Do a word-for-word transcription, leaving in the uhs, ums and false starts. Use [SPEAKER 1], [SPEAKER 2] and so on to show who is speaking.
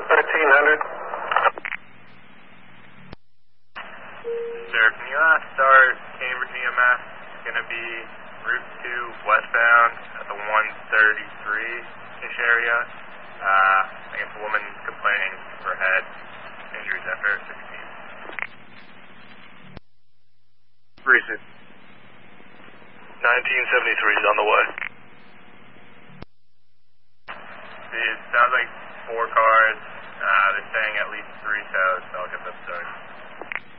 [SPEAKER 1] thirteen hundred.
[SPEAKER 2] Sir, can you uh, start Cambridge E M S? It's going to be Route two westbound at the one thirty-three-ish area. Uh, I guess a woman complaining of her head injuries after sixteen.
[SPEAKER 1] Recent. nineteen seventy-three is on the way.
[SPEAKER 2] It sounds like four cars. Uh, they're saying at least three tows, so I'll get them started.